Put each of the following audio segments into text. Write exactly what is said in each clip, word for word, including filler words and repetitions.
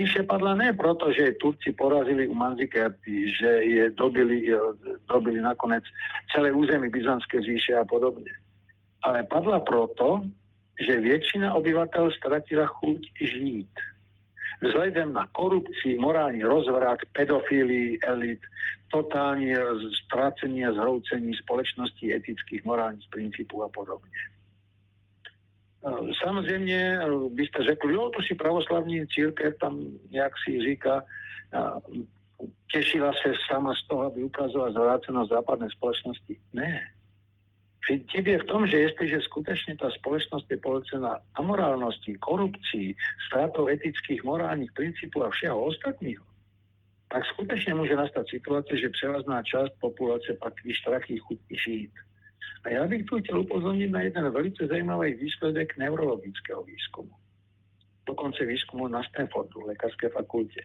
ríše padla ne proto, že Turci porazili u Manzikerty, že je dobili, dobili nakoniec celé územie Byzantské říše a podobne. Ale padla proto, že väčšina obyvateľ stratila chuť žiť. Vzhľadom na korupcii, morálny rozvrat, pedofílii elit, totálne strácenie a zhroucení spoločnosti etických, morálnych princípov a podobne. Samozrejme, by ste řekli, jo, to si pravoslavní církev tam nejak si říká, tešila sa sama z toho, aby ukazovala zvrácenosť západnej spoločnosti. Ne. Chyb je v tom, že jestliže skutečne tá spoločnosť je pohlcená amorálnosti, korupcii, stratou etických, morálnych princípov a všeho ostatného, tak skutečne môže nastať situácia, že prevažná časť populácie pak vyštrachí chuť žiť. A ja bych tu chcel upozorniť na jeden veľmi zaujímavý výsledek neurologického výskumu. Dokonce výskumu na Stanfordu, lekárskej fakulte.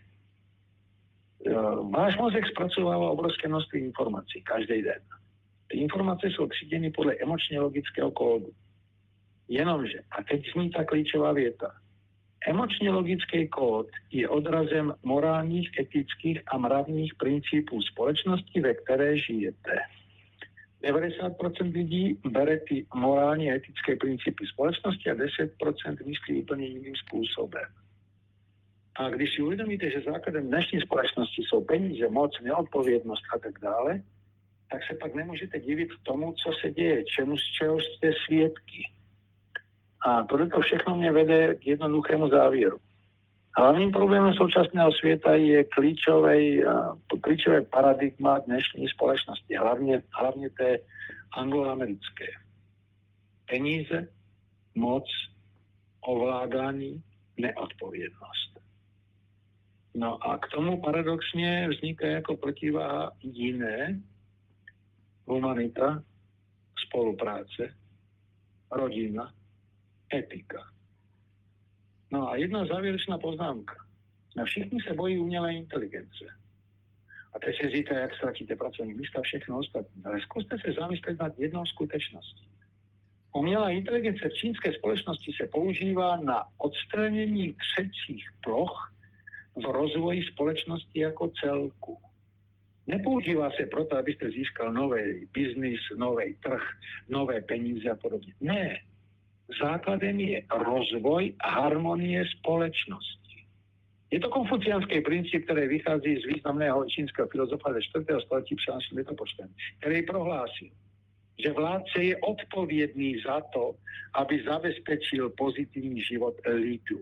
Váš mozek spracováva obrovské množstvo informácií každý deň. Tie informácie sú třídené podľa emočne-logického kódu. Jenomže, a keď zní tá klíčová vieta, emočne-logický kód je odrazem morálnych, etických a mravných princípov spoločnosti, ve ktorej žijete. deväťdesiat percent ľudí bere tie morálne a etické princípy spoločnosti a desať percent myslí úplne iným spôsobom. A když si uvedomíte, že základem dnešnej spoločnosti sú peníze, moc, neodpovednosť a tak dále, tak sa pak nemôžete diviť tomu, co sa deje, čemu, z čeho ste sviedky. A toto všechno mne vede k jednoduchému závěru. Hlavným problémom súčasného sveta je kľúčové, kľúčové paradigma dnešnej spoločnosti, hlavne, hlavne té angloamerické. Peníze, moc, ovládanie, neodpovednosť. No a k tomu paradoxne vzniká ako protiváha iné, humanita, spolupráce, rodina, etika. No a jedna záverečná poznámka. Na všichni sa bojí umelej inteligencie. A teď si říká, jak stratíte pracovní místa, všechno ostatní. Ale skúste sa zamyslieť nad jednou skutečností. Umelá inteligencia v čínskej spoločnosti sa používa na odstranení třecích ploch v rozvoji spoločnosti ako celku. Nepoužíva sa proto, aby ste získal nový biznis, nový trh, nové peníze a podobne. Nie. Základem je rozvoj harmonie spoločnosti. Je to konfuciánský princíp, ktorý vychází z významného čínskeho filozofa ze štvrtého století před naším letopočtem, ktorý prohlásil, že vládce je odpovědný za to, aby zabezpečil pozitívny život lidu.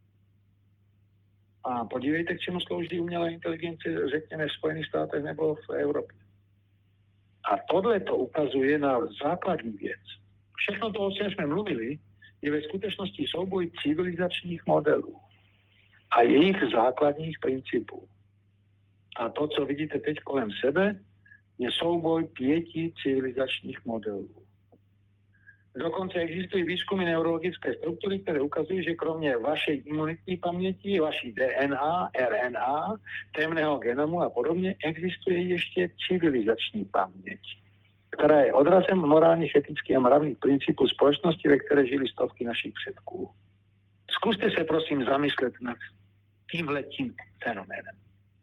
A podívejte, k čemu slouží umělá inteligence, řekněme, v Spojených státech nebo v Európe. A tohle to ukazuje na základní věc. Všechno to, o čom sme mluvili, je ve skutečnosti souboj civilizačných modelů a jejich základních princípů. A to, co vidíte teď kolem sebe, je souboj pieti civilizačných modelů. Dokonce existujú výskumy neurologické štruktúry, ktoré ukazujú, že kromě vašej imunitní pamäti, vaší D N A, R N A, temného genomu a podobne, existuje ešte civilizační pamäť, ktorá je odrazem morálnych, etických a mravných princípov spoločnosti, ve ktorej žili stovky našich předků. Skúste sa prosím zamysleť nad týmhletím fenoménem.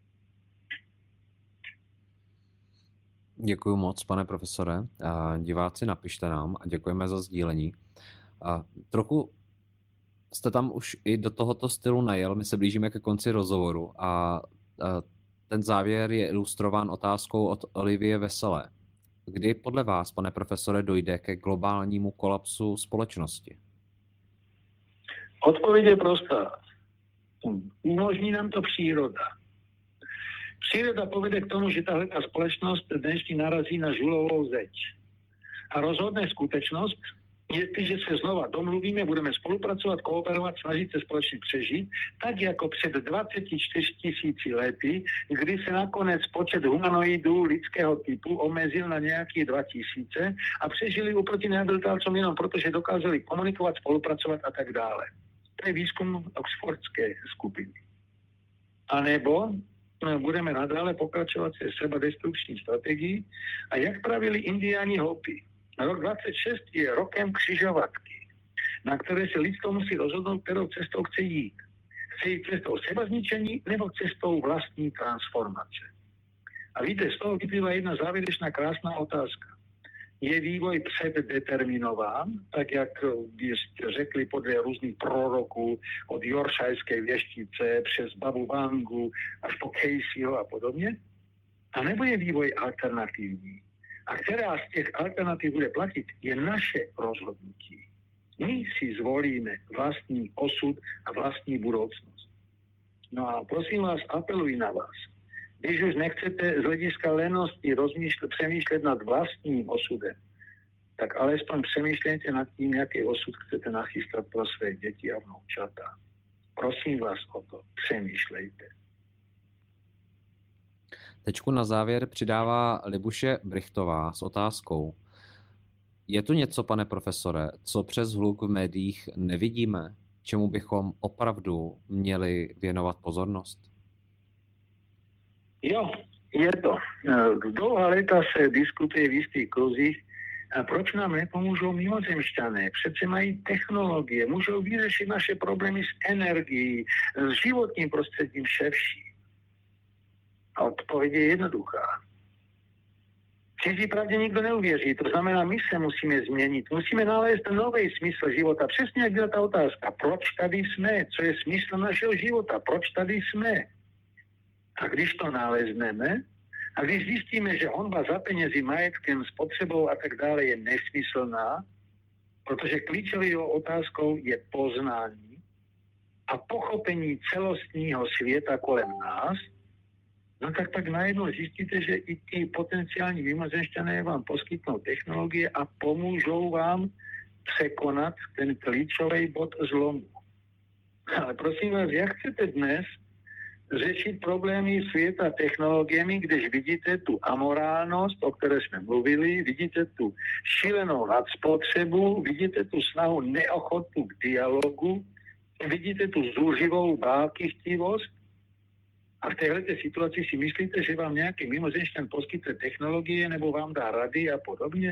Děkuji moc, pane profesore. Diváci, napište nám a děkujeme za sdílení. Trochu jste tam už i do tohoto stylu najel, my se blížíme ke konci rozhovoru a ten závěr je ilustrován otázkou od Olivie Veselé. Kdy podle vás, pane profesore, dojde ke globálnímu kolapsu společnosti? Odpověď je prostá. Umožní nám to příroda. Příroda povede k tomu, že tahle společnost dnešní narazí na žulovou zeď. A rozhodne skutečnost, jestliže se znova domluvíme, budeme spolupracovat, kooperovat, snažit se společně přežít, tak jako před dvaceti čtyřmi tisíci lety, kdy se nakonec počet humanoidů lidského typu omezil na nějakých dva tisíce a přežili oproti neandertálcům jenom proto, že dokázali komunikovat, spolupracovat a tak dále. To je výzkum oxfordské skupiny. A nebo budeme nadále pokračovať v sebadestrukčnej strategii a jak pravili indiáni Hopi. Rok dvacet šest je rokem křižovatky, na ktoré sa lidstvo musí rozhodnúť, ktorou cestou chce jít. Chce jít cestou sebazničení nebo cestou vlastní transformace. A víte, z toho vyplývá jedna závěrečná krásná otázka. Je vývoj předdeterminován, tak jak byste řekli podle různých proroků, od Yorkshireskej věštice přes Babu Vangu až po Caseyho a podobně? A nebo je vývoj alternativní? A která z těch alternativ bude platit, je naše rozhodnutí. My si zvolíme vlastní osud a vlastní budoucnost. No a prosím vás, apeluji na vás. Když už nechcete z hlediska lenosti rozmýšlet, přemýšlet nad vlastním osudem, tak alespoň přemýšlejte nad tím, jaký osud chcete nachystat pro své děti a vnoučata. Prosím vás o to, přemýšlejte. Tečku na závěr přidává Libuše Brichtová s otázkou. Je tu něco, pane profesore, co přes hluk v médiích nevidíme, čemu bychom opravdu měli věnovat pozornost? Jo, je to. Dlouhá léta se diskutuje v jistých kruzích, a proč nám nepomůžou mimozemšťané? Přece mají technologie, můžou vyřešit naše problémy s energií, s životním prostředím vševší. A odpověď je jednoduchá. Cizí pravdě nikdo neuvěří, to znamená, my se musíme změnit, musíme nalézt nový smysl života. Přesně jak byla ta otázka, proč tady jsme, co je smysl našeho života, proč tady jsme. A když to nalezneme, a když zjistíme, že honba za penězi, majetkem, spotřebou a tak dále je nesmyslná, protože klíčovou otázkou je poznání a pochopení celostního světa kolem nás, no tak tak najednou zjistíte, že i ti potenciální mimozemšťané vám poskytnou technologie a pomůžou vám překonat ten klíčový bod zlomu. Ale prosím vás, jak chcete dnes řešit problémy světa technologiemi, když vidíte tu amorálnost, o které jsme mluvili, vidíte tu šílenou nadspotřebu, vidíte tu snahu neochotu k dialogu, vidíte tu zúřivou válkychtivost a v této situaci si myslíte, že vám nějaký mimozemšťan poskytne technologie nebo vám dá rady a podobně?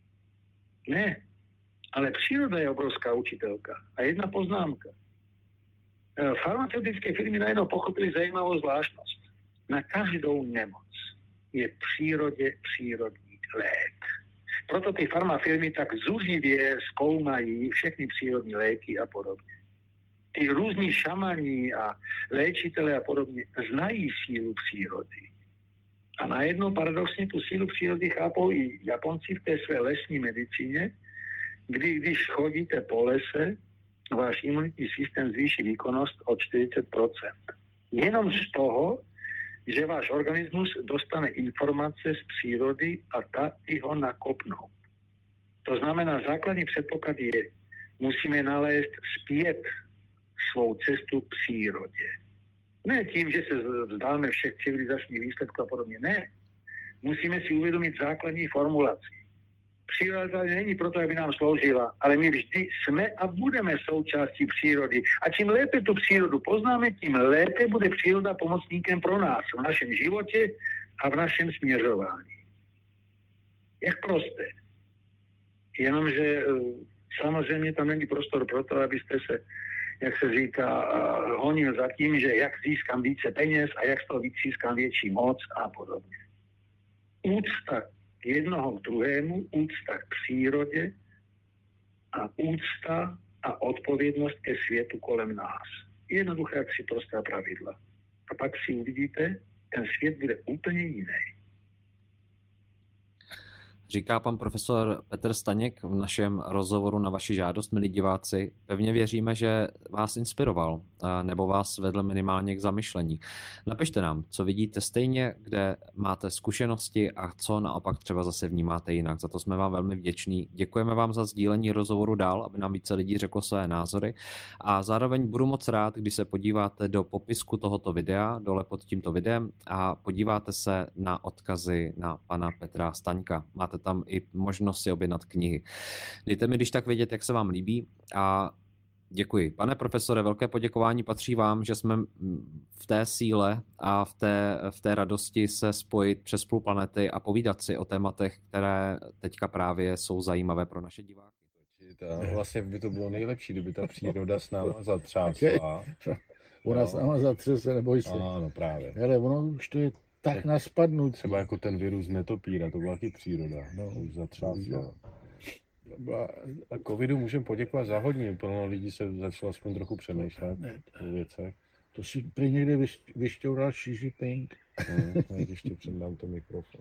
Ne, ale příroda je obrovská učitelka. A jedna poznámka. Farmaceutické firmy najednou pochopili zajímavou zvláštnost. Na každou nemoc je v přírodě přírodní lék. Proto ty farmafirmy tak zuřivě zkoumají všechny přírodní léky a podobně. Ty různí šamani a léčitelé a podobně znají sílu přírody. A najednou paradoxně tu sílu přírody chápou i Japonci v té své lesní medicíně, kdy když chodíte po lese, váš imunitní systém zvýší výkonnost o čtyřicet procent. Jenom z toho, že váš organismus dostane informace z přírody a ta i ho nakopnou. To znamená, základní předpoklad je, musíme nalézt zpět svou cestu k přírodě. Ne tím, že se vzdáme všech civilizačních výsledků a podobně. Ne. Musíme si uvědomit základní formulaci. Příroda není proto, aby nám sloužila, ale my vždy jsme a budeme součástí přírody. A čím lépe tu přírodu poznáme, tím lépe bude příroda pomocníkem pro nás v našem životě a v našem směřování. Jak prosté. Jenomže samozřejmě tam není prostor pro to, abyste se, jak se říká, honil za tím, že jak získám více peněz a jak z toho víc získám větší moc a podobně. Úcta jednoho k druhému, úcta k přírodě a úcta a odpovědnost ke světu kolem nás. Jednoduché tři prostá pravidla. A pak si uvidíte, ten svět bude úplně jiný. Říká pan profesor Petr Staněk v našem rozhovoru na vaši žádost, milí diváci. Pevně věříme, že vás inspiroval nebo vás vedl minimálně k zamyšlení. Napište nám, co vidíte stejně, kde máte zkušenosti a co naopak třeba zase vnímáte jinak. Za to jsme vám velmi vděční. Děkujeme vám za sdílení rozhovoru dál, aby nám více lidí řeklo své názory. A zároveň budu moc rád, když se podíváte do popisku tohoto videa, dole pod tímto videem a podíváte se na odkazy na pana Petra Staňka. Máte tam i možnost si objednat knihy. Dejte mi když tak vědět, jak se vám líbí a děkuji. Pane profesore, velké poděkování patří vám, že jsme v té síle a v té, v té radosti se spojit přes půl planety a povídat si o tématech, které teďka právě jsou zajímavé pro naše diváky. Vlastně by to bylo nejlepší, kdyby ta příroda s náma zatřásla. Ona Jo. sama zatřese, neboj se. Ano, právě. Ale ono už to je tak Tak na spadnutí. Třeba jako ten virus netopíra, to byla taky příroda. No. To už zatřáslo. Ba- A covidu můžeme poděkovat za hodně, plno lidí se začalo aspoň trochu přemýšlet Ne, o věcech. To si prý někde vyš- vyšťoural Xi Jinping. No, teď ještě předám to mikrofon.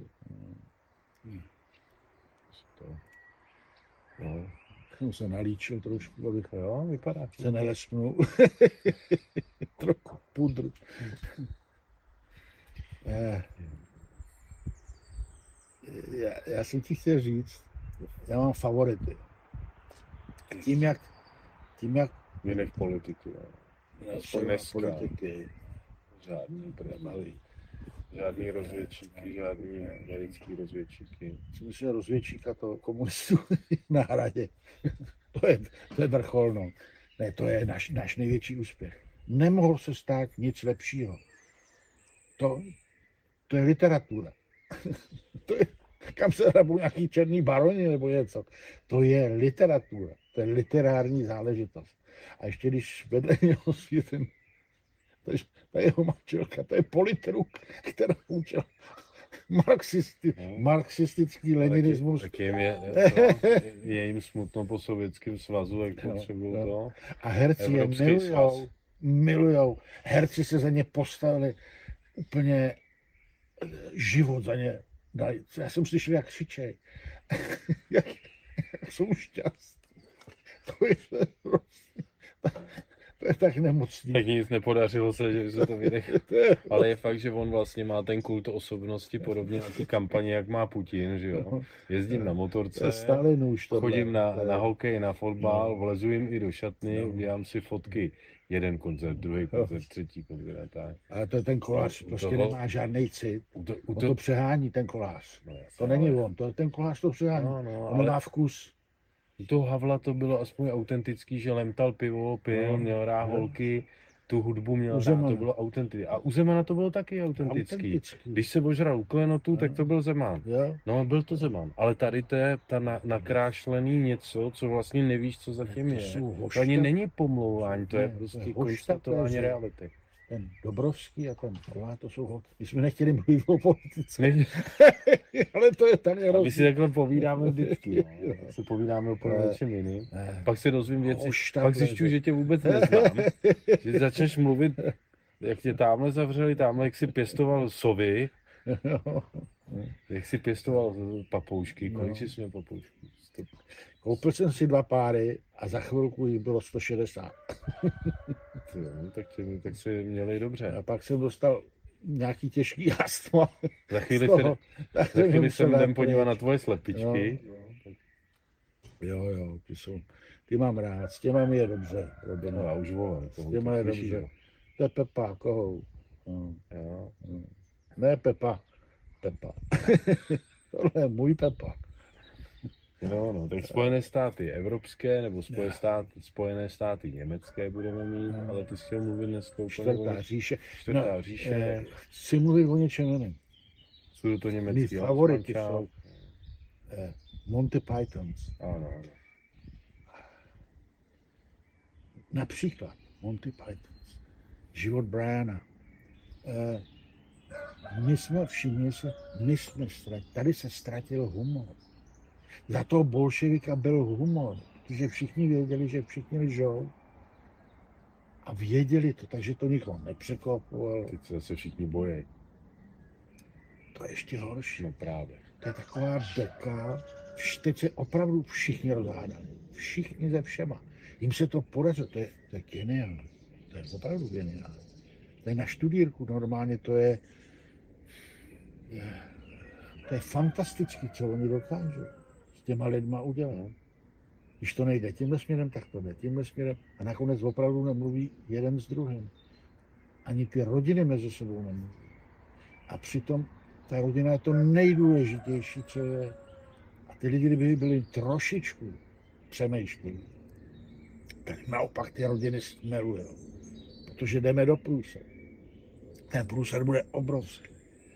To. No. Jsem se nalíčil trošku, abych Jo, vypadá. se nelesknul. Trochu pudru. Eh, Já, já jsem ti chtěl říct, já mám favority. Tím, jak, tím, jak Jiných politiků. jsou dneska. politiky, Žádný prý. Žádný rozvědčíky, žádný americký rozvědčíky. jsem myslel rozvědčíka toho komunistů na hradě. To je, to je vrcholno. Ne, to je náš, náš největší úspěch. Nemohlo se stát nic lepšího. To, to je literatura. To je, kam se hrabou nějaký černý baroni nebo něco. To je literatura. To je literární záležitost. A ještě když vedle něho světem, to je, ta jeho manželka, to je politruk, která učila marxisti, No. marxistický leninismus. Tak jim je, to, je jim smutno po sovětském svazu, jak No, potřebují no. to. A herci je Evropský milujou, svaz. milujou. Herci se za ně postavili úplně eh, život za ně dali. Já jsem slyšel, jak křičej. jak, jak jsou šťastní. To je, to je tak nemocný. Tak nic nepodařilo se, že se to vynechal. To je- Ale je fakt, že on vlastně má ten kult osobnosti podobně na ty kampaně, jak má Putin, že jo. Jezdím na To motorce, je Stalinu už tohle. chodím na, To je- na hokej, na fotbal, No. vlezu jim i do šatny, No. udělám si fotky. Jeden koncert, druhý koncert, třetí koncert a tak. Ale to je ten kolář, No, u prostě toho- nemá žádný cit. U to, u On to, to přehání, ten kolář. no, To není on, to je ten kolář to přehání. No, no, On ale má vkus. u toho Havla to bylo aspoň autentický, že lemtal pivo, pil, No, měl rád no. holky, tu hudbu měl U rád, Zemana. to bylo autentické. A u Zemana to bylo taky autentický. Autentický. Když se ožral u klenotu, No. tak to byl Zeman. Jo? No, byl to Zeman. Ale tady to je ta na, nakrášlený něco, co vlastně nevíš, co zatím To je. jsou To ani hošta- není pomlouvání, to je Ne, to prostě je konstatování hoštatéři. reality. Ten Dobrovský a ten Kolá, to jsou hod. My jsme nechtěli mluvit o politice, My, ale to je tady my si rozdíl. takhle povídáme vždycky, no. Tak si povídáme o Ne. něčem jiným. Ne. Pak se dozvím věci, Hoštatéři. pak zjišťuju, že tě vůbec neznám. Že začneš mluvit, jak tě tamhle zavřeli, tamhle jak si pěstoval sovy, jak si pěstoval papoušky, kolik No. jsi měl papoušků? Sto- Koupil jsem si dva páry a za chvilku jich bylo sto šedesát. Ty jo, no, tak, si, tak si měli dobře. A pak jsem dostal nějaký těžký astma. Za chvíli z se, toho, tak za jsem chvíli musel se dát jdem podívat pryč. na tvoje slepičky. Jo, jo, ty jsou, ty mám rád, s těma mi je dobře, Robino. No, já už volám. S těma je dobře. To je Pepa, kohou. No, Jo. no. Ne Pepa, Pepa. Tohle je můj Pepa. No, no, tak Spojené státy evropské, nebo Spojené státy, Spojené státy německé budeme mít, No. ale ty jsi chtěl mluvit dneska úplně Čtvrtá o- říše. čtvrtá No, říše, eh, Chci mluvit o něčem jiném. jsou to Mý německý favority Landsmannschaft. jsou eh, Monty Pythons. Ano, ano. Například Monty Pythons. Život Briana. Eh, my jsme, všimli se, my jsme ztratili, tady se ztratil humor. Za toho bolševika byl humor, protože všichni věděli, že všichni lžou. A věděli to, takže to nikoho nepřekvapovalo. Teď se zase všichni bojí. To je ještě horší. No právě. To je taková deka, vš- teď se opravdu všichni rozhádali. Všichni ze všema. Jim se to podařilo, to je, to je geniální. To je opravdu geniální. To je na študírku normálně, to je, je to je fantastický, co oni dokážou s těma lidma udělat. Když to nejde tímhle směrem, tak to jde tímhle směrem a nakonec opravdu nemluví jeden s druhým. Ani ty rodiny mezi sebou nemluví. A přitom ta rodina je to nejdůležitější, co je. A ty lidi, kdyby byli trošičku přemýšliví, tak naopak ty rodiny smelujou. Protože jdeme do průser. Ten průser bude obrovský.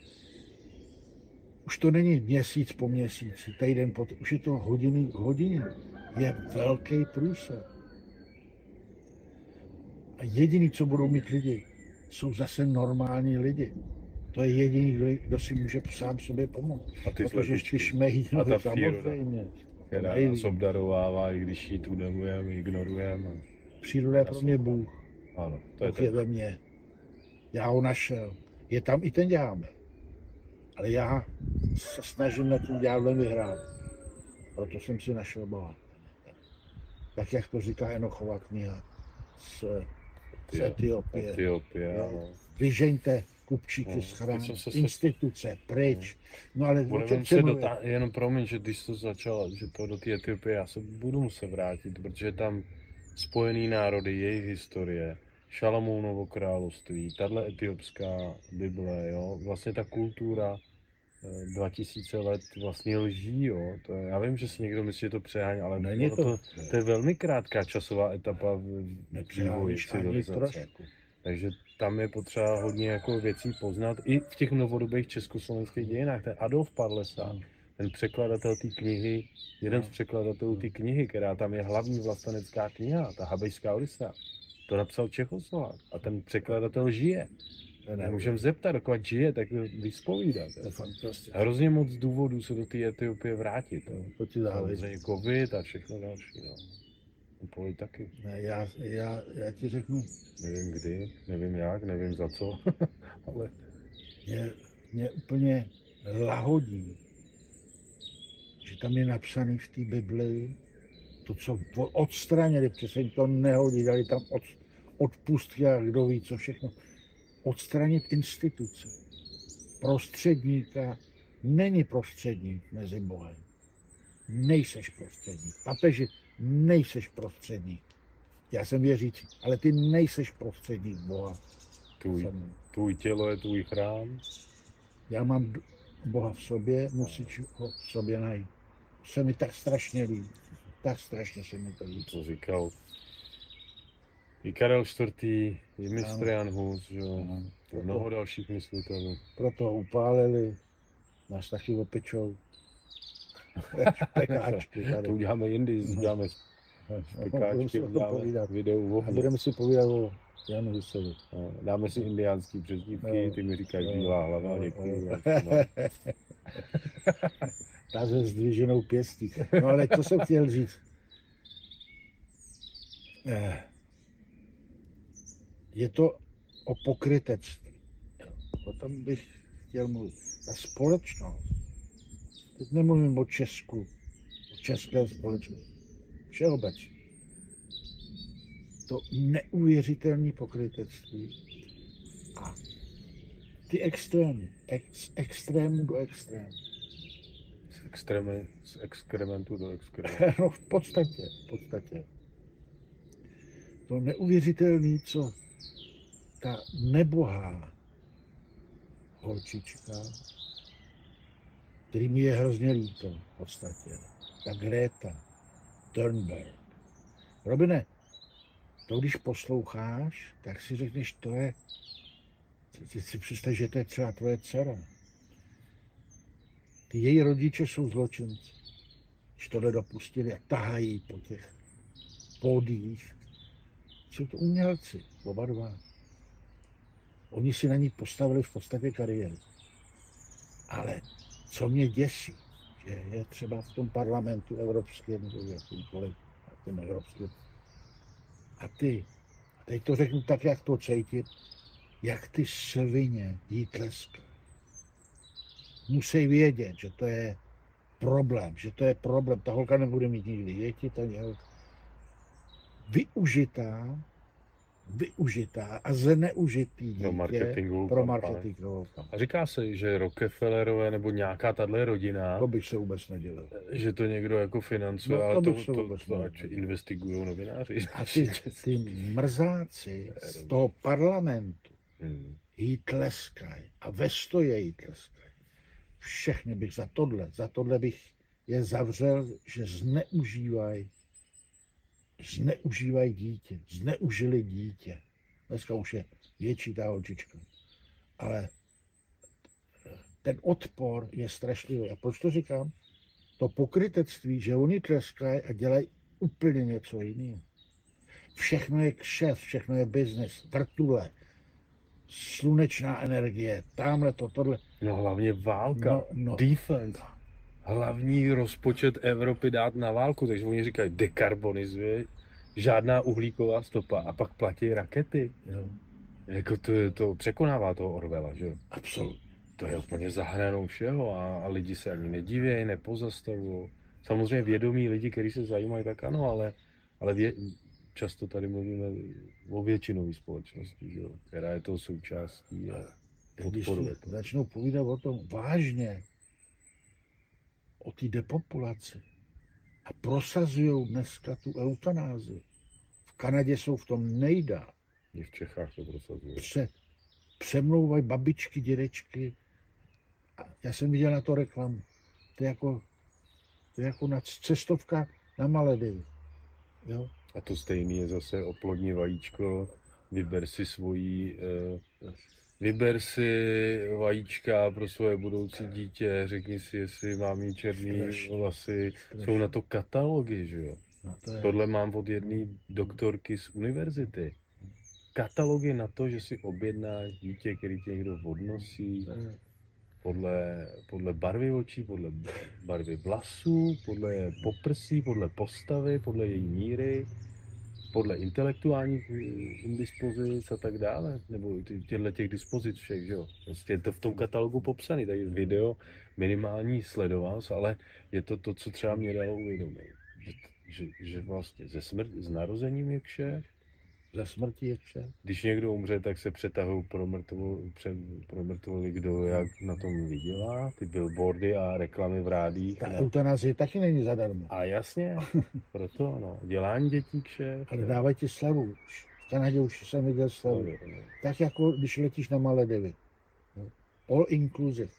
Už to není měsíc po měsíci, týden po týdnu, už je to hodiny k hodině. Je velký průser. A jediný, co budou mít lidi, jsou zase normální lidi. To je jediný, kdo, kdo si může sám sobě pomoct. A ty Protože slepičky. ty šmejí, A no, ta příroda, samozřejmě. která nás obdarovává, i když ji tu nemujeme, ignorujeme. Příroda je pro mě Bůh. Ano, to je Bůh je ten. ve mně. Já ho našel. Je tam i ten ďábel. Ale já se snažím nad tím ďáblem vyhrát. Proto jsem si našel Boha. Tak, jak to říká Enochova kniha z, z Etiopie. Etiopie, Jo. ano. Vyžeňte kupčíky No, z chrám, teď jsem se- instituce, pryč. No ale o Budeme čem muset se mluví? dotá- jenom promiň, že když to začalo, že to do té Etiopie, já se budu muset vrátit, protože tam spojený národy, jejich historie, Šalamounovo království, tahle etiopská Bible, jo, vlastně ta kultura eh, dva tisíce let vlastně lží, jo, to je, já vím, že si někdo myslí, že to přehání, ale Není ono to- to, to je velmi krátká časová etapa v v vývoji Nepřeháníš ani civilizace. trošku. Takže tam je potřeba hodně jako věcí poznat i v těch novodobých československých dějinách. Ten Adolf Parlesa, ten překladatel té knihy, jeden z překladatelů té knihy, která tam je hlavní vlastenecká kniha, ta Habejská Odisea, to napsal Čechoslovák a ten překladatel žije. Nemůžeme zeptat, dokud žije, tak vyspovídat. To je fantastické. Hrozně moc důvodů se do té Etiopie vrátit. Jo. To ti záleží. Samozřejmě covid a všechno další. No. Poli taky. Ne, já, já, já ti řeknu, Nevím kdy, nevím jak, nevím za co, ale mě, mě úplně lahodí, že tam je napsané v té Bibli to, co odstranili, protože se jim to nehodí, dali tam od, odpustky a kdo ví, co všechno. Odstranit instituce. Prostředníka není prostředník mezi Bohem. Nejseš prostředník. Papeži, nejseš prostředník. Já jsem věřící, ale ty nejseš prostředník Boha. tvůj, Jsem- tvůj tělo je tvůj chrám. Já mám d- Boha v sobě, musíš ho v sobě najít. Se mi tak strašně líbí. Tak strašně se mi to líbí. To říkal i Karel čtvrtý, i mistr Ano. Jan Hus, že jo, Ano. a mnoho dalších myslitelů. Proto ho upálili, nás taky opečou. Pekáčky To tady. uděláme jindy, uděláme Budeme pekáčky, si o tom uděláme povídat. video o A budeme si povídat o Janu Husovi. No, dáme si indiánský přezdívky, Jo. ty mi říkají Jo. bílá hlava, Jo. děkuju. Jo. Ta se zdviženou pěstí. No ale co jsem chtěl říct? Eh, Je to o pokrytectví. O tom bych chtěl mluvit. Ta společnost, teď nemluvím o Česku, o české společnosti, všeobecně. To neuvěřitelné pokrytectví a ty extrémy, ex, extrému do extrému. Z, extreme, z exkrementu do exkrementu. No v podstatě, v podstatě. To neuvěřitelné, co ta nebohá holčička, který mi je hrozně líto v podstatě, ta Greta Thunberg. Robine, to když posloucháš, tak si řekneš, to je, ty si představ, že to je třeba tvoje dcera. Ty její rodiče jsou zločinci. Když tohle dopustili a tahají po těch pódiích. Jsou to umělci, oba dva. Oni si na ní postavili v podstatě kariéru. Ale co mě děsí, že je třeba v tom parlamentu evropském, nebo jakýmkoliv, v tom evropském. A ty, a teď to řeknu tak, jak to cítit, jak ty svině jí tleskají. Musí vědět, že to je problém, že to je problém. Ta holka nebude mít nikdy děti, ta holka využitá, využitá a zneužitý dítě Pro marketingovou pro kampaň. marketingovou kampaň. A říká se, že Rockefellerové nebo nějaká tahle rodina, To bych se vůbec nedělal. že to někdo jako financuje, No, to ale to, bych se to, vůbec to, nedělal. ať investigují novináři. A ty, ty mrzáci z toho parlamentu Hmm. jí tleskají a ve stoje jí tleskají. Všechny bych za tohle, za tohle bych je zavřel, že zneužívají, zneužívají dítě, zneužili dítě. Dneska už je větší ta holčička. Ale ten odpor je strašlivý. A proč to říkám? To pokrytectví, že oni tleskají a dělají úplně něco jiného. Všechno je kšeft, všechno je biznis, vrtule, slunečná energie, tamhle to, tohle. No hlavně válka, No, no. defense. Hlavní rozpočet Evropy dát na válku, takže oni říkají dekarbonizuje, žádná uhlíková stopa a pak platí rakety. Jo. Jako to, to překonává toho Orwella, že jo? Absolutně. To je úplně za hranou všeho a, a lidi se ani nedivějí, nepozastavují. Samozřejmě vědomí lidi, kteří se zajímají, tak ano, ale, ale vě, často tady mluvíme o většinové společnosti, že jo? Která je toho součástí a Když podporuje si to. začnou povídat o tom vážně, o té depopulaci a prosazují dneska tu eutanázii. V Kanadě jsou v tom nejdál. I v Čechách to prosazuje. Pře, přemlouvají babičky, dědečky. A já jsem viděl na to reklamu. To je jako, to je jako na cestovka na Maledivy. Jo? A to stejný je zase oplodní vajíčko, vyber si svojí, eh, vyber si vajíčka pro svoje budoucí dítě, řekni si, jestli mám mít černý Strašně. vlasy, Strašně. jsou na to katalogy, že jo. No, to je, Tohle mám od jedné doktorky z univerzity. Katalogy na to, že si objednáš dítě, který tě někdo odnosí, to je, podle, podle barvy očí, podle barvy vlasů, podle poprsí, podle postavy, podle její míry, podle intelektuálních indispozic a tak dále, nebo těchto těch dispozic všech, že jo. Prostě je to v tom katalogu popsaný, tady video, minimální sledovanost, ale je to to, co třeba mě dalo uvědomit, že, že, že vlastně ze smrt, s narozením je kše, za smrti je vše. když někdo umře, tak se přetahují pro mrtvolu, před, pro mrtvoli, kdo jak na tom vydělá, ty billboardy a reklamy v rádích. Ta Ne. eutanazie taky není zadarmo. A jasně, proto no, dělání dětí kše. Ale dávají ti slevu. V Kanadě už jsem viděl slevu. No, no. Tak jako když letíš na Maledivy. No. All inclusive.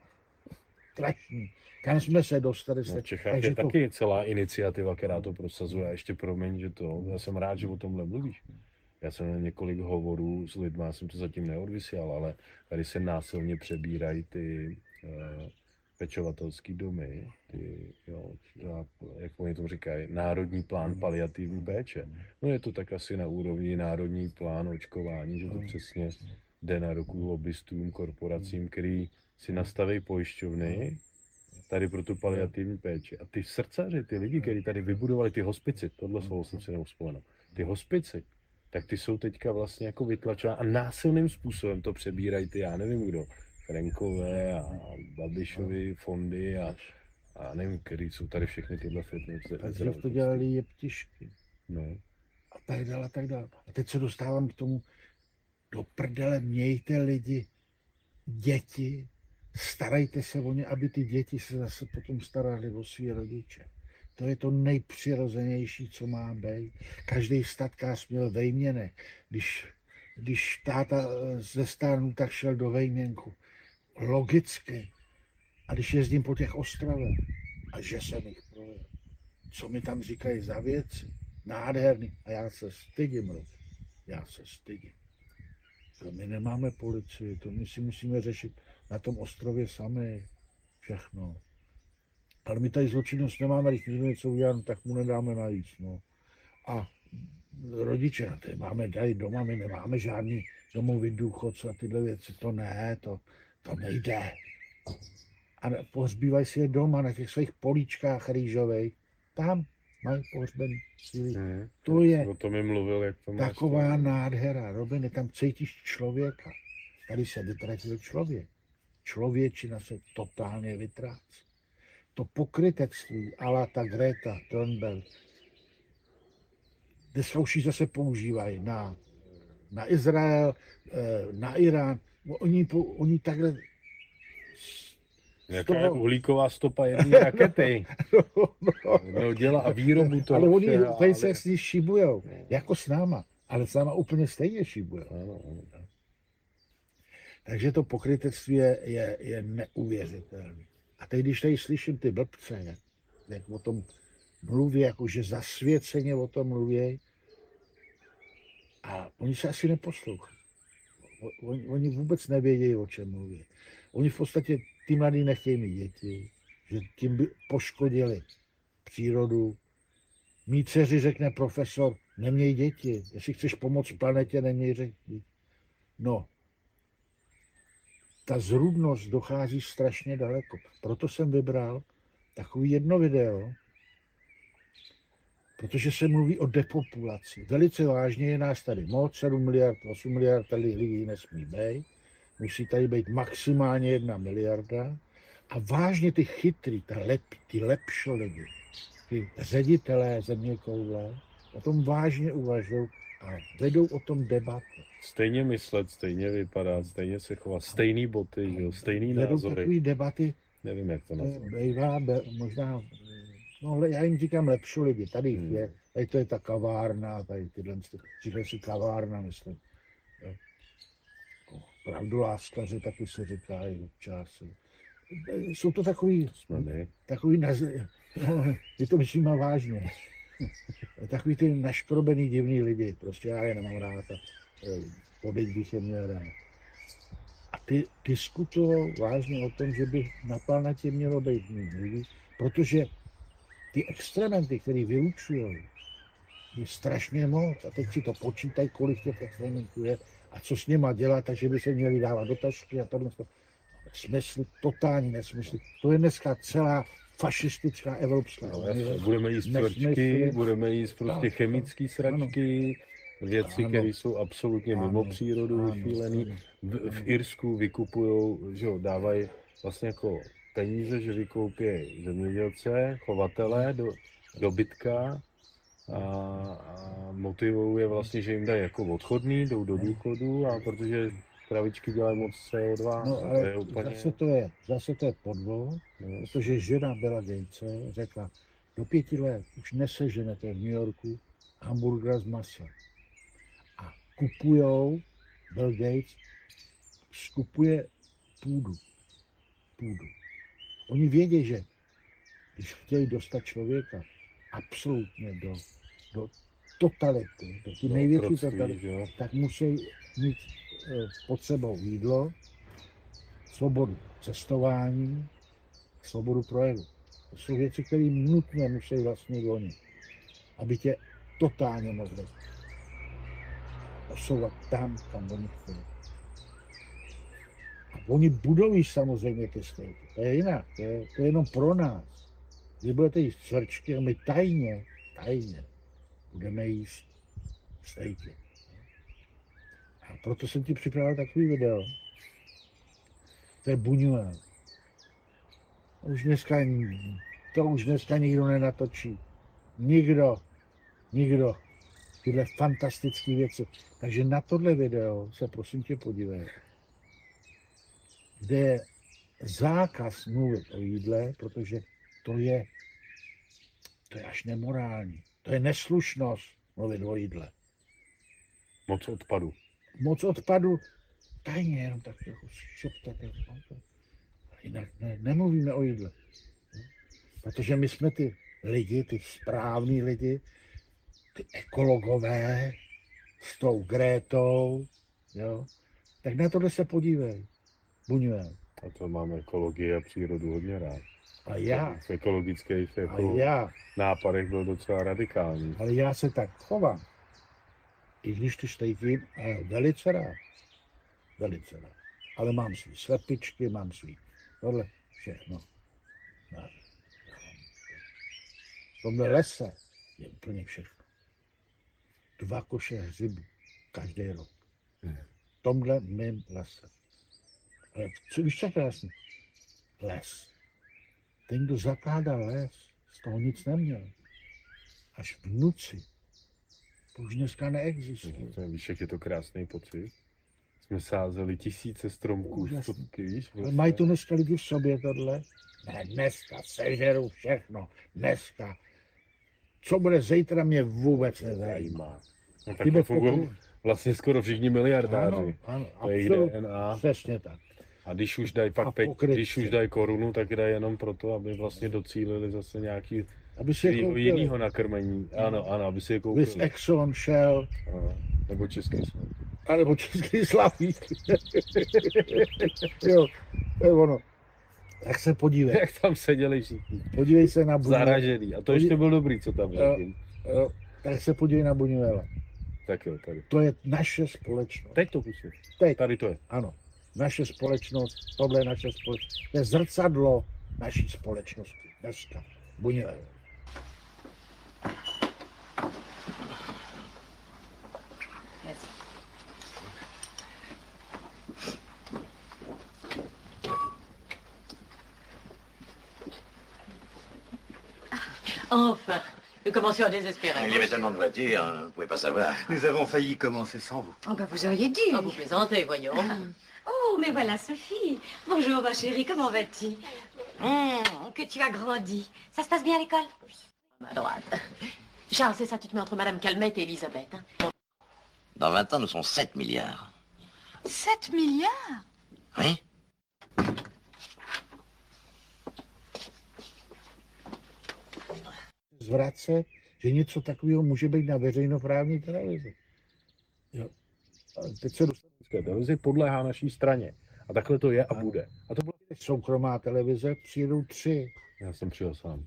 Strašný. Kam jsme se dostali? No, v Čechách Takže je to- taky celá iniciativa, která to prosazuje. A ještě promiň, že to, já jsem rád, že o tomhle mluvíš. Já jsem měl několik hovorů s lidmi, já jsem to zatím neodvysílal, ale tady se násilně přebírají ty uh, pečovatelský domy, ty, jo, a, jak oni tomu říkají, národní plán paliativní péče. No je to tak asi na úrovni národní plán očkování, že to přesně jde na ruku lobbystům, korporacím, který si nastaví pojišťovny tady pro tu paliativní péči. A ty srdcaři, ty lidi, kteří tady vybudovali ty hospici, tohle slovo jsem si nevzpomenul, ty hospici, tak ty jsou teďka vlastně jako vytlačovány a násilným způsobem to přebírají ty, já nevím kdo, Frenkové a Babišovi fondy a, a nevím, který jsou tady všechny tyhle firmy. A dřív to dělali jeptišky. No. A tak dále, a tak dále. A teď se dostávám k tomu, do prdele mějte lidi, děti, starajte se o ně, aby ty děti se zase potom starali o svý rodiče. To je to nejpřirozenější, co má být. Každý statkář měl vejměnek. Když, když táta ze stárnu, tak šel do vejměnku. Logicky. A když jezdím po těch ostrovech, a že jsem jich projel, co mi tam říkají za věci, nádherný. A já se stydím, Rok. Já se stydím. To my nemáme policii, to my si musíme řešit na tom ostrově sami všechno. Ale my tady zločinnost nemáme, když můžeme něco udělat, tak mu nedáme navíc. No. A rodiče, na ty máme tady doma, my nemáme žádný domový důchodce a tyhle věci, to ne, to, to nejde. A pohřbívají si je doma na těch svých políčkách rýžových, tam mají pohřbený síly. Hmm. To je O tom mi mluvil, jak to máš. taková nádhera, Robine, tam cítíš člověka. Tady se vytratil člověk. Člověčina se totálně vytrácí. To pokrytectví, ala ta Greta Thunberg, dneska už ji zase používají na, na Izrael, na Irán. Oni, oni takhle... Jaká je uhlíková stopa jedné rakety. No, dělá a výrobu toho. Ale oni všeho, tady se s ní šibujou, jako s náma, ale s náma úplně stejně šibujou. Ano, ano. Takže to pokrytectví je, je, je neuvěřitelné. A teď, když tady slyším ty blbce, jak, jak o tom mluví, jakože zasvěceně o tom mluví, a oni se asi neposlouchají. Oni, oni vůbec nevědějí, o čem mluví. Oni v podstatě, ty mladí nechtějí mít děti, že tím by poškodili přírodu. Mí dceři, řekne profesor, neměj děti. Jestli chceš pomoct planetě, neměj děti. No, ta zrůdnost dochází strašně daleko. Proto jsem vybral takový jedno video, protože se mluví o depopulaci. Velice vážně je nás tady moc, sedm miliard, osm miliard tady lidí nesmí být. Musí tady být maximálně jedna miliarda. A vážně ty chytrý, ta lep, ty lepšo lidi, ty ředitelé země koule, o tom vážně uvažují a vedou o tom debatu. Stejně myslet, stejně vypadat, stejně se chovat, stejný boty, jo, stejný vedou názory. Takové debaty, Nevím, jak to nazvat. bývá, možná, no já jim říkám lepšo lidi, tady jich Hmm. je, tady to je ta kavárna, tady tyhle, říkají si kavárna, myslím. Jo. Pravdu láskaři taky se říkají občas. Jsou to takový, Jsme my. takový, naz... no, je to myslím vážně. Takový ty naškrobený divný lidi, prostě já je nemám rád a pobyt bych je měl rád. A ty diskutují vážně o tom, že by na planetě mělo být méně lidí, protože ty extrementy, které vyučují, je strašně moc. A teď si to počítají, kolik těch experimentů je a co s nima dělat, takže by se měli dávat do tašky a tohle. Smysl, totální nesmysl. To je dneska celá fašistická Evropská No, unie. jasně, budeme jíst Nesmysly. čtvrčky, budeme jíst prostě Tak, chemické sračky, věci, Ano. které jsou absolutně mimo Ano, přírodu, ano, vychvílený. ano. V, v Irsku vykupujou, že jo, dávají vlastně jako peníze, že vykoupí zemědělce, chovatele, do, dobytka a, a motivují je vlastně, že jim dají jako odchodný, jdou do důchodu a protože kravičky dělají moc C O dva, No, to ale je úplně... zase to je, zase to je podvod, No, protože žena Billa Gatese řekla, do pěti let už neseženete v New Yorku hamburgera z masa. A kupujou, Bill Gates skupuje půdu. Půdu. Oni vědí, že když chtějí dostat člověka absolutně do, do totality, do ty do největší otroctví, totality, že jo. tak musí mít eh, pod sebou jídlo, svobodu cestování, svobodu projevu. To jsou věci, které nutně musí vlastně oni, aby tě totálně mohli posouvat tam, kam oni chtějí. A oni budují samozřejmě ty stejky. To je jinak, to je, to je jenom pro nás. Vy budete jíst čtvrčky a my tajně, tajně budeme jíst stejky. A proto jsem ti připravil takový video. To je Buñuel. Už dneska, to už dneska nikdo nenatočí. Nikdo. Nikdo. Tyhle fantastické věci. Takže na tohle video se prosím tě podívej. Kde je zákaz mluvit o jídle, protože to je, to je až nemorální. To je neslušnost mluvit o jídle. Moc odpadu. Moc odpadu, tajně, jenom tak jako šeptat. Jinak ne, nemluvíme o jídle. Protože my jsme ty lidi, ty správní lidi, ty ekologové s tou Grétou, jo. Tak na tohle se podívej. Buñuel. A to máme ekologii a přírodu hodně rád. A já, V ekologických a jako já, nápadech byl docela radikální. ale já se tak chovám. I když ty stejky, ale velice rád. Velice rád. Ale mám svý slepičky, mám svý tohle, všechno. No. V tomhle lese je úplně všechno. Dva koše hřibu každý rok. V tomhle mým lese. Ale co víš, co je krásný? Les. Ten, kdo zakládal les, z toho nic neměl. Až vnuci. To už dneska neexistuje. To je, víš, jak je to krásný pocit. Jsme sázeli tisíce stromků, Úžasný. stovky, víš? Ale mají to dneska lidi v sobě tohle? Ne, dneska sežeru všechno. Dneska. Co bude zítra, mě vůbec nezajímá. Zajímá. No, Ty tak fungují vlastně skoro všichni miliardáři. Ano, ano, To je absolutně. D N A. Přesně tak. A když už dají A pak pe- pokrytci. když už dají korunu, tak dají jenom proto, aby vlastně docílili zase nějaký Aby si je svýho koupili. jinýho nakrmení. Ano, ano, aby si je Vys koupili. Exxon, Shell, Ano, nebo český slov. anebo Český Slavík. Jo, to je ono. Tak se podívej. Jak tam seděli všichni. Podívej se na Buñuel. Zaražený. A to ještě byl dobrý, co tam Jo. řekl. Jo, Tak se podívej na Buñuela. Tak jo, tady. To je naše společnost. Teď to pustím. Teď. Tady to je. Ano. Naše společnost, tohle je naše společnost. To je zrcadlo naší společnosti. Dneska. Buñuel. Enfin, nous commencions à désespérer. Il y avait tellement de voitures, hein, vous ne pouvez pas savoir. Nous avons failli commencer sans vous. Oh, ben vous auriez dû. Oh, vous plaisantez, voyons. Oh, mais voilà Sophie. Bonjour, ma chérie, comment vas-tu? Hum, que tu as grandi. Ça se passe bien à l'école? À droite. Charles, c'est ça, tu te mets entre Madame Calmette et Elisabeth. Hein. Dans vingt ans, nous sommes sept milliards. sept milliards? Oui. Zvratce, že něco takového může být na veřejnoprávní televizi. Jo. A teď se dostane. Televize podléhá naší straně. A takhle to je a bude. A to bylo... Soukromá televize, přijedou tři. Já jsem přijel sám.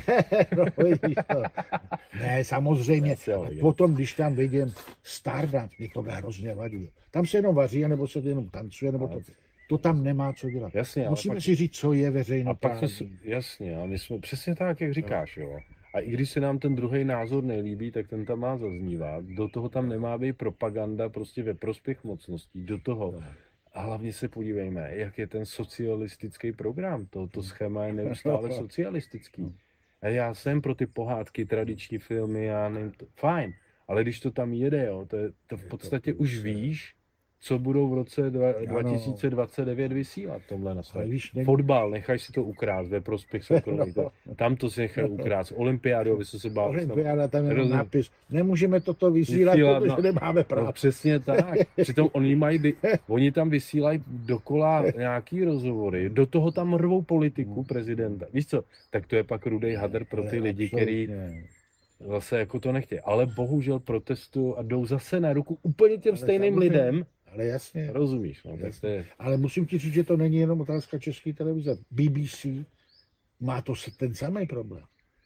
No, vidíš to. Ne, samozřejmě. Potom, když tam vidím Stardust, mi to hrozně vadí. Tam se jenom vaří, nebo se jenom tancuje, nebo to, to tam nemá co dělat. Jasně, musíme pak... si říct, co je a pak veřejnoprávní. se... Jasně, a my jsme přesně tak, jak říkáš, jo. A i když se nám ten druhý názor nelíbí, tak ten tam má zaznívat. Do toho tam nemá být propaganda prostě ve prospěch mocností. Do toho. A hlavně se podívejme, jak je ten socialistický program. To, to schéma je neustále socialistický. A já jsem pro ty pohádky, tradiční filmy, já nevím, to, fajn. Ale když to tam jede, jo, to, je, to v podstatě už víš, co budou v roce dva, dva tisíce dvacet devět vysílat tomhle nastavení. Fotbal, nechaj si to ukrást ve prospěch soukromí. No. Tam to si nechaj ukrást. Olympiádu, aby se se bál. Olympiáda, tam je nápis. Nemůžeme toto vysílat, vysílat protože no, nemáme právo. No, přesně tak. Přitom oni mají, oni tam vysílají dokola nějaký rozhovory. Do toho tam rvou politiku prezidenta. Víš co? Tak to je pak rudej hadr pro ty lidi, kteří zase jako to nechtějí. Ale bohužel protestují a jdou zase na ruku úplně těm ale stejným samozřejmě. lidem. Ale jasně. Rozumíš, no, jasně. Tak to je... Ale musím ti říct, že to není jenom otázka České televize. B B C má to ten samý problém.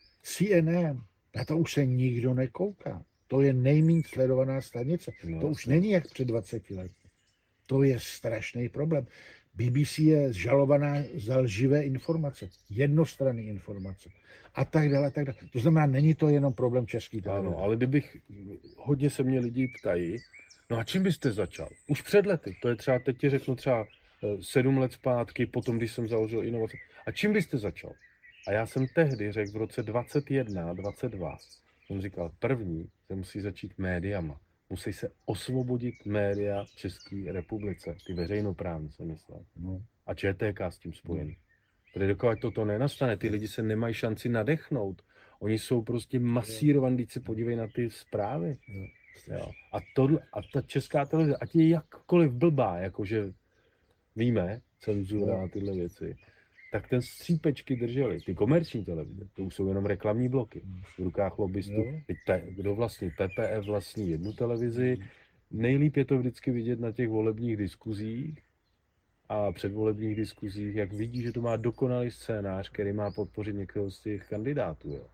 C N N, na to už se nikdo nekouká. To je nejméně sledovaná stanice. No, to už není jak před dvaceti lety. To je strašný problém. B B C je žalovaná za lživé informace, jednostranné informace a tak dále, a tak dále. To znamená, není to jenom problém České televize. Ano, ale kdybych, hodně se mě lidi ptají, no a čím byste začal? Už před lety, to je třeba, teď ti řeknu třeba sedm let zpátky, potom, když jsem založil inovace. A čím byste začal? A já jsem tehdy řekl v roce dvacet jedna, dvacet dva, jsem říkal, první se musí začít médiama. Musí se osvobodit média v České republice, ty veřejnoprávní, jsem myslel. No. A Č T K s tím spojený. Protože dokud toto nenastane, ty lidi se nemají šanci nadechnout. Oni jsou prostě masírovaní, když se podívej na ty zprávy. Jo. A, tohle, a ta Česká televize, ať je jakkoliv blbá, jakože víme, cenzura a tyhle věci, tak ten střípečky drželi. Ty komerční televize, to už jsou jenom reklamní bloky v rukách lobbystů. Kdo vlastní? P P F vlastní jednu televizi. Nejlíp je to vždycky vidět na těch volebních diskuzích a předvolebních diskuzích, jak vidí, že to má dokonalý scénář, který má podpořit někoho z těch kandidátů. Jo.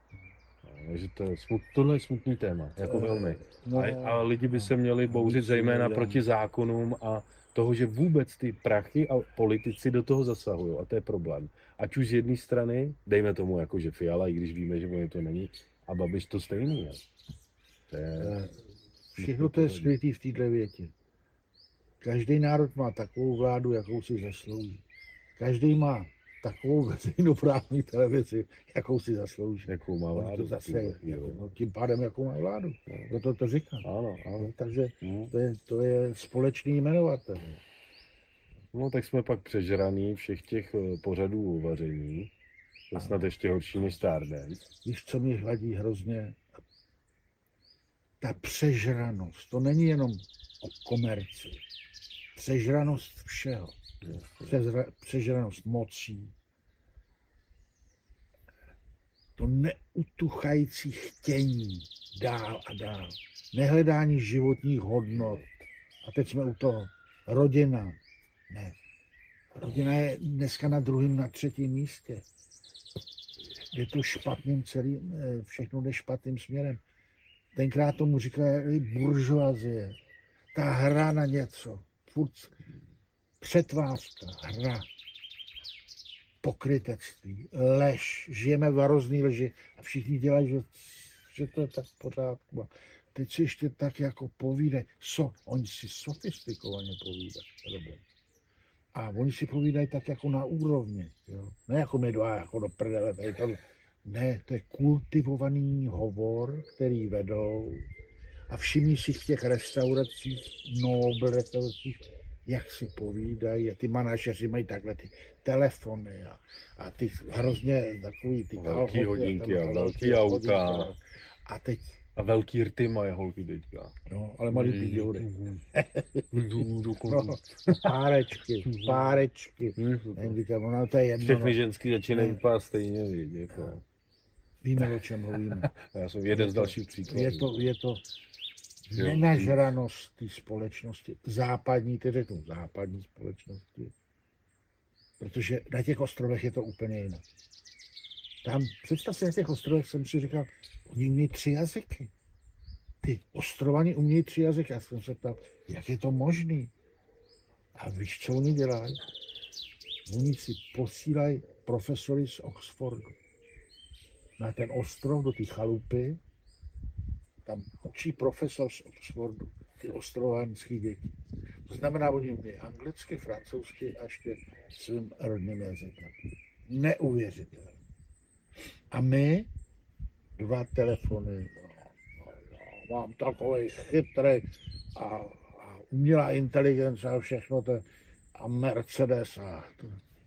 Takže to je smut, tohle je smutný téma, jako velmi. A, a lidi by se měli bouřit zejména proti zákonům a toho, že vůbec ty prachy a politici do toho zasahují. A to je problém. Ať už z jedné strany, dejme tomu jako, že Fiala, i když víme, že on to není, a Babiš to stejný. Je. To je... Všechno to je skrytý v této větě. Každý národ má takovou vládu, jakou si zaslouží. Každý má takovou veřejnoprávní televizi, jakou si zaslouží. Jakou má vládu. Zase, no, tím pádem, jakou má vládu. Proto to říkám. Ano, ano. Takže to je, to je společný jmenovatel. No tak jsme pak přežraný všech těch pořadů vaření. To je snad ještě horší než Stardust. Víš, co mě vadí hrozně? Ta přežranost. To není jenom o komerci. Přežranost všeho. Přezra, přežranost mocí. To neutuchající chtění dál a dál. Nehledání životních hodnot. A teď jsme u toho. Rodina. Ne. Rodina je dneska na druhém, na třetím místě. Je to špatným celým, všechno jde špatným směrem. tenkrát tomu říkali buržoazie. Ta hra na něco, furt přetvářka, hra, pokrytectví, lež, žijeme v hrozný lži a všichni dělají, že, že to je tak v pořádku. Teď si ještě tak jako povídají, so, oni si sofistikovaně povídají. A oni si povídají tak jako na úrovni, jo? Ne jako my dva, jako do prdele, tady to, ne, to je kultivovaný hovor, který vedou a všimni si v těch restauracích, Nobel restauracích, jak si povídají a ty manažeři mají takhle ty telefony a, a ty hrozně takový ty velký hodinky a velký auta. A teď a velký rty mají holky teďka. No, ale malý píďoury. No, párečky, párečky. Říkám, ono to je jedno. Všechny ženský začínají vypadat stejně, jako. Víme, o čem mluvíme. Já jsem jeden z dalších příkladů. Je to, je to nenažranost té společnosti, západní, ty řeknu, západní společnosti. Protože na těch ostrovech je to úplně jinak. Tam, představ si, na těch ostrovech jsem si říkal, oni umějí tři jazyky. Ty ostrovani umějí tři jazyky. Já jsem se ptal, jak je to možný? A víš, co oni dělají? Oni si posílají profesory z Oxfordu na ten ostrov, do té chalupy. Tam učí profesor z Oxfordu ty ostrovanské děti. To znamená, oni umějí anglicky, francouzsky a ještě svým rodným jazykem. Neuvěřitelné. A my dva telefony, no, no, no, mám takový chytrý a, a umělá inteligence a všechno to, a Mercedes a to.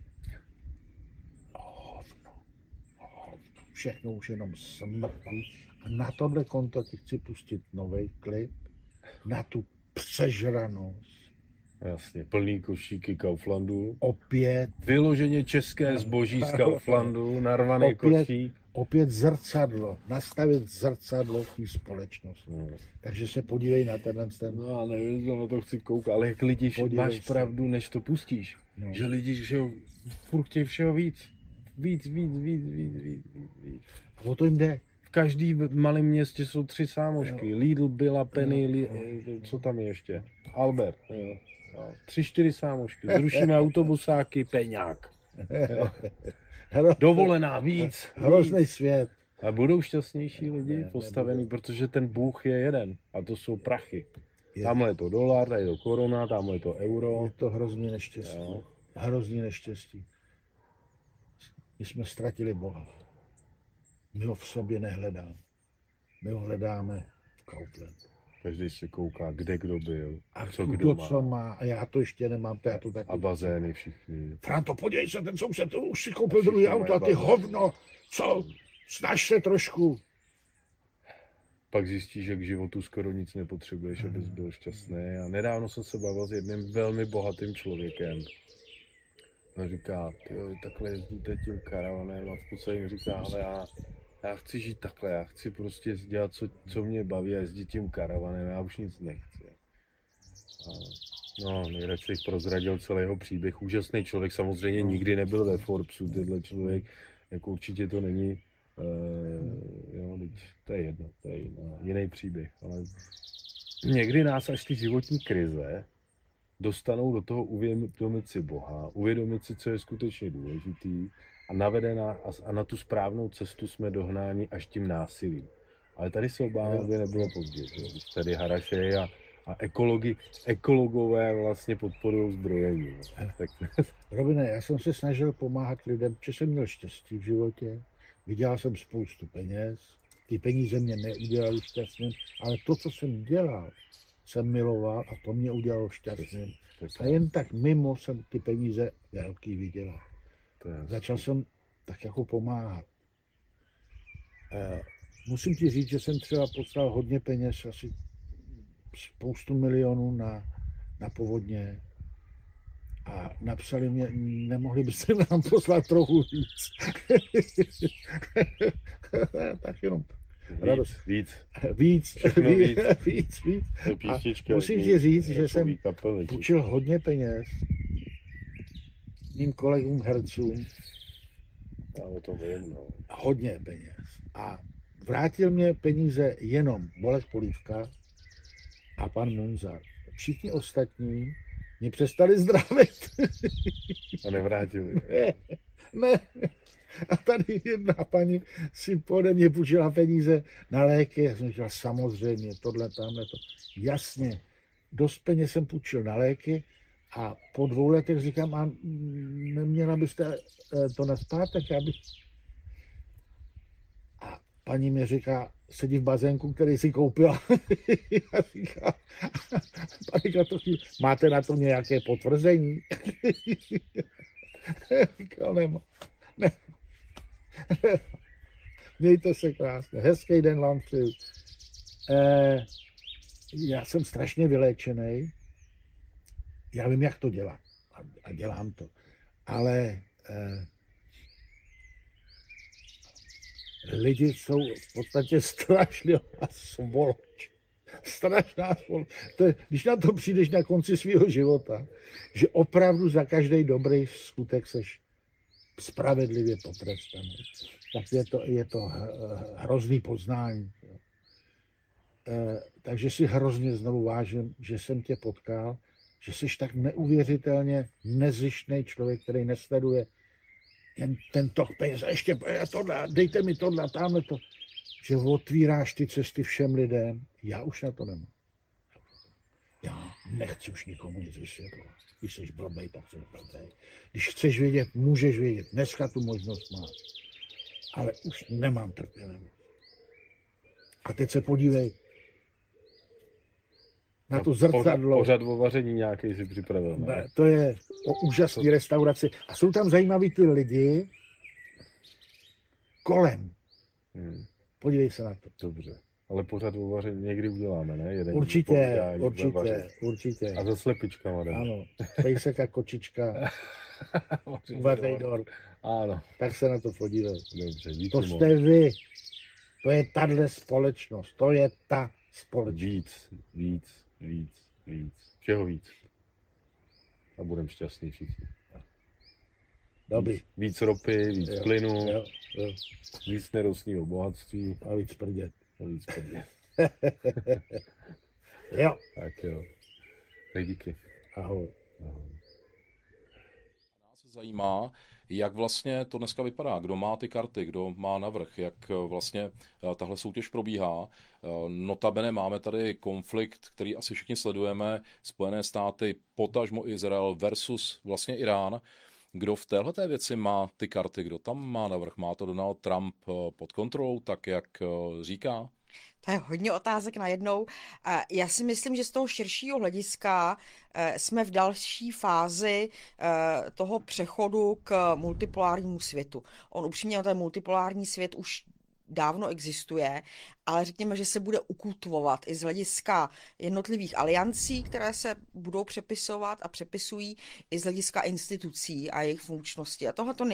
Hovno, hovno, všechno už jenom smrtí. A na tohle konto ti chci pustit nový klip, na tu přežranost. Jasně, plný košíky Kauflandu. Opět. Vyloženě české zboží z Kauflandu, narvaný opět, košík. Opět zrcadlo, nastavit zrcadlo v té společnosti. No. Takže se podívej na tenhle ten. No já nevím, na to chci koukat, ale jak lidi, Podívej máš se. pravdu, než to pustíš. No. Že lidi, že jo, furt chtějí všeho víc. Víc, víc, víc, víc, víc, víc. A o to jim jde. V každém malém městě jsou tři sámošky. No. Lidl, Billa, Penny, Li... co tam je ještě? Albert. Jo. Jo. Tři, čtyři sámošky. Zrušíme autobusáky, peňák. Dovolená víc. Hrozný svět. A budou šťastnější lidi postavený, protože ten Bůh je jeden. A to jsou prachy. Je. Tamhle je to dolar, tady je to koruna, tamhle je to euro. Je to hrozný neštěstí. Jo. Hrozný neštěstí. My jsme ztratili Boha. My ho v sobě nehledáme. My ho hledáme v Kauflandu. Každý se kouká, kde kdo byl, a co kdo kdo má. Co má. A já to ještě nemám, to já to taky. A bazény všichni. Franto, podívej se, ten soused už si koupil druhý auto a ty hovno, co? Snaž se trošku. Pak zjistíš, že k životu skoro nic nepotřebuješ, abys byl šťastný. A nedávno jsem se bavil s jedním velmi bohatým člověkem. On říká, tyjo, takhle jezdíte tím karavanem a v podstatě mi říká, ale já, já chci žít takhle, já chci prostě dělat, co, co mě baví a jezdit tím karavanem, já už nic nechci. A, no, nejradši bych prozradil celý jeho příběh. Úžasný člověk, samozřejmě nikdy nebyl ve Forbesu, tenhle člověk, jako určitě to není, uh, jo, to je jedno, to je jedno, jiný příběh, ale někdy nás až ty životní krize dostanou do toho uvědomit si Boha, uvědomit si, co je skutečně důležitý a navede na, a na tu správnou cestu jsme dohnáni až tím násilím. Ale tady se obávám, aby nebylo pozdě. Tady haraše a, a ekologi, ekologové vlastně podporují zbrojení. Tak... Robine, já jsem se snažil pomáhat lidem, že jsem měl štěstí v životě, vydělal jsem spoustu peněz, ty peníze mě neudělali šťastným, ale to, co jsem dělal, jsem miloval a to mě udělalo šťastným. A jen tak mimo jsem ty peníze velký vydělal. Začal jsem tak jako pomáhat. E, musím ti říct, že jsem třeba poslal hodně peněz, asi spoustu milionů na, na povodně. A napsali mě, nemohli byste nám poslat trochu víc. Tak jenom. Víc, víc. Víc, víc, víc, víc. A musím ti říct, že jsem půjčil hodně peněz mým kolegům hercům. Ale to vím, no. Hodně peněz. A Vrátil mě peníze jenom Bolek Polívka a pan Munzar. Všichni ostatní mě přestali zdravit. A nevrátili. Ne, ne. A tady jedna paní si pode mě půjčila peníze na léky. Já jsem říkal, samozřejmě, tohle, tamhle to. Jasně, dost peněz jsem půjčil na léky a po dvou letech říkám, a neměla byste to na zpátek, já bych... A paní mi říká, sedí v bazénku, který si koupila. Já říkám, panika to chvíli, máte na to nějaké potvrzení? Říkal, nemám. Ne. Mějte se krásně. Hezký den vám přeju. Eh, já jsem strašně vyléčený. Já vím, jak to dělat. A, a dělám to. Ale eh, lidi jsou v podstatě strašná svoloč. Strašná svoloč. To je, když na to přijdeš na konci svého života, že opravdu za každý dobrý skutek seš spravedlivě potrestaný, tak je to, je to hrozný poznání. E, takže si hrozně znovu vážím, že jsem tě potkal, že jsi tak neuvěřitelně nezištný člověk, který nesleduje jen ten tok peněz. A ještě tohle, dejte mi tohle, tamhle to. Že otvíráš ty cesty všem lidem. Já už na to nemám. Já nechci už nikomu nic vysvětlovat. Když jsi blbej, tak jsi blbej. Když chceš vědět, můžeš vědět. Dneska tu možnost máš. Ale už nemám trpělivost. A teď se podívej na to zrcadlo. Pořad o vaření nějaký si připravil. Ne? Ne, to je o úžasné restauraci. A jsou tam zajímaví ty lidi kolem. Hmm. Podívej se na to. Dobře. Ale pořád o vaření někdy uděláme, ne? Jeden Určitě, určitě, určitě. A za slepičkama, ne? Ano, pejsek a kočička. Uvařej dort. Ano. Tak se na to podívej. Dobře, díky To moc. jste vy. To je tahle společnost. To je ta společnost. Víc, víc, víc, víc. Všeho víc. A budeme šťastní všichni. Dobrý. Víc, víc ropy, víc Jo, plynu, jo, jo. víc nerostního bohatství A víc prdět. a víc peněz. Jo. Tak jo. Tak díky. Ahoj. Ahoj. Nás zajímá, jak vlastně to dneska vypadá, kdo má ty karty, kdo má navrch, jak vlastně tahle soutěž probíhá. Notabene máme tady konflikt, který asi všichni sledujeme, Spojené státy, potažmo Izrael versus vlastně Irán. Kdo v téhleté věci má ty karty, kdo tam má navrch? Má to Donald Trump pod kontrolou, tak jak říká? To je hodně otázek najednou. Já si myslím, že z toho širšího hlediska jsme v další fázi toho přechodu k multipolárnímu světu. On upřímně, ten multipolární svět už dávno existuje, ale řekněme, že se bude ukultivovat i z hlediska jednotlivých aliancí, které se budou přepisovat a přepisují, i z hlediska institucí a jejich funkčnosti. A tohle to